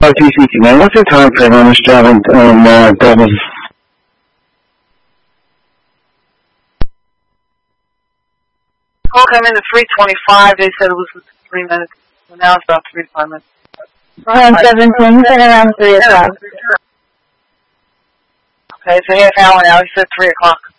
RTCT, man. What's the time frame on this job on Dublin? Call came in at 3:25. They said it was 3 minutes. So now it's about 3 to 5 minutes. Around 17, then around 3 o'clock. Okay, it's a half hour now. He said 3 o'clock.